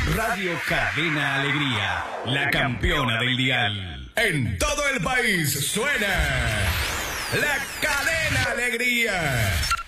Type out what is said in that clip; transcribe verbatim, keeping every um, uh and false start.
Radio Cadena Alegría, la campeona del dial. En todo el país suena la Cadena Alegría.